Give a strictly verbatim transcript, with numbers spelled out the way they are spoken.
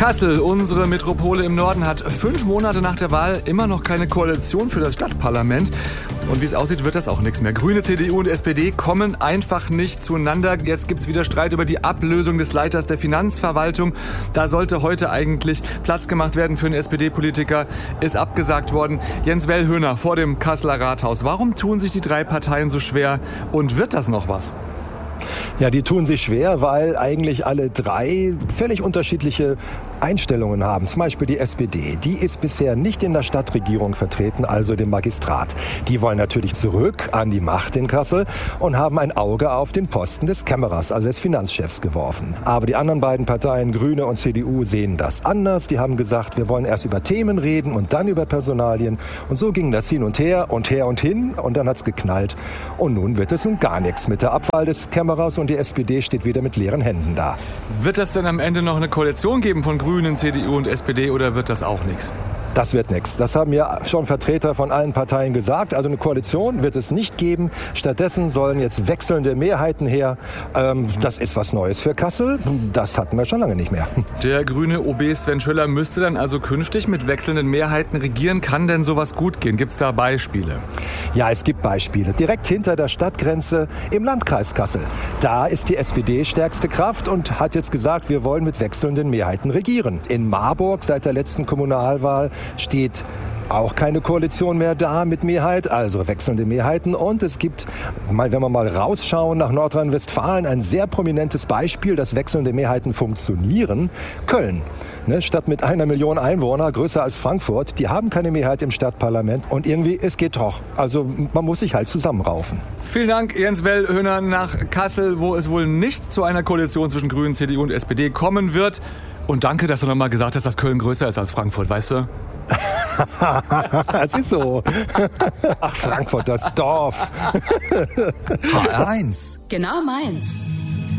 Kassel, unsere Metropole im Norden, hat fünf Monate nach der Wahl immer noch keine Koalition für das Stadtparlament. Und wie es aussieht, wird das auch nichts mehr. Grüne, C D U und S P D kommen einfach nicht zueinander. Jetzt gibt es wieder Streit über die Ablösung des Leiters der Finanzverwaltung. Da sollte heute eigentlich Platz gemacht werden für einen S P D-Politiker. Ist abgesagt worden. Jens Wellhöhner vor dem Kasseler Rathaus. Warum tun sich die drei Parteien so schwer? Und wird das noch was? Ja, die tun sich schwer, weil eigentlich alle drei völlig unterschiedliche Einstellungen haben. Zum Beispiel die S P D. Die ist bisher nicht in der Stadtregierung vertreten, also dem Magistrat. Die wollen natürlich zurück an die Macht in Kassel und haben ein Auge auf den Posten des Kämmerers, also des Finanzchefs, geworfen. Aber die anderen beiden Parteien, Grüne und C D U, sehen das anders. Die haben gesagt, wir wollen erst über Themen reden und dann über Personalien. Und so ging das hin und her und her und hin und dann hat's geknallt. Und nun wird es nun gar nichts mit der Abwahl des Kämmerers und die S P D steht wieder mit leeren Händen da. Wird es denn am Ende noch eine Koalition geben von Grünen, C D U und S P D oder wird das auch nichts? Das wird nichts. Das haben ja schon Vertreter von allen Parteien gesagt. Also eine Koalition wird es nicht geben. Stattdessen sollen jetzt wechselnde Mehrheiten her. Ähm, das ist was Neues für Kassel. Das hatten wir schon lange nicht mehr. Der grüne O B Sven Schöller müsste dann also künftig mit wechselnden Mehrheiten regieren. Kann denn sowas gut gehen? Gibt es da Beispiele? Ja, es gibt Beispiele. Direkt hinter der Stadtgrenze im Landkreis Kassel. Da ist die S P D stärkste Kraft und hat jetzt gesagt, wir wollen mit wechselnden Mehrheiten regieren. In Marburg seit der letzten Kommunalwahl steht auch keine Koalition mehr da mit Mehrheit, also wechselnde Mehrheiten. Und es gibt, mal, wenn wir mal rausschauen nach Nordrhein-Westfalen, ein sehr prominentes Beispiel, dass wechselnde Mehrheiten funktionieren. Köln, ne, Stadt mit einer Million Einwohner, größer als Frankfurt, die haben keine Mehrheit im Stadtparlament. Und irgendwie, es geht doch. Also man muss sich halt zusammenraufen. Vielen Dank, Jens Wellhöhner nach Kassel, wo es wohl nicht zu einer Koalition zwischen Grünen, C D U und S P D kommen wird. Und danke, dass du nochmal gesagt hast, dass Köln größer ist als Frankfurt, weißt du? Das ist so. Ach, Frankfurt, das Dorf. H R eins. Genau meins.